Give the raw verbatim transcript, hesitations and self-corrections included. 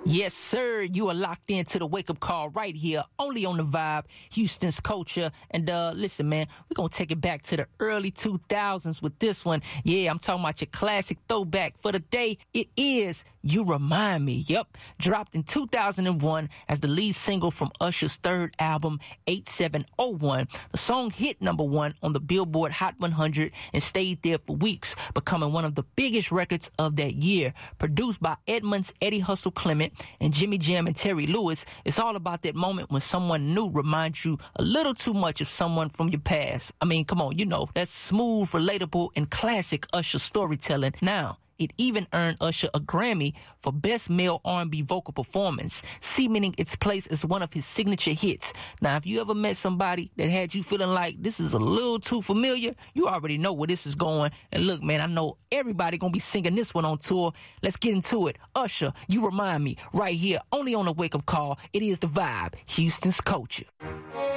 Yes, sir. You are locked into the wake-up call right here, only on The Vibe, Houston's culture. And uh, listen, man, we're going to take it back to the early two thousands with this one. Yeah, I'm talking about your classic throwback for the day. It is You Remind Me. Yep. Dropped in two thousand one as the lead single from Usher's third album, eight seven oh one. The song hit number one on the Billboard Hot one hundred and stayed there for weeks, becoming one of the biggest records of that year. Produced by Edmonds Eddie Hustle Clement and Jimmy Jam and Terry Lewis, it's all about that moment when someone new reminds you a little too much of someone from your past. I mean, come on, you know, that's smooth, relatable, and classic Usher storytelling. Now, it even earned Usher a Grammy for Best Male R and B Vocal Performance, cementing its place as one of his signature hits. Now, if you ever met somebody that had you feeling like this is a little too familiar, you already know where this is going. And look, man, I know everybody gonna be singing this one on tour. Let's get into it. Usher, You Remind Me, right here, only on the Wake Up Call. It is The Vibe, Houston's culture.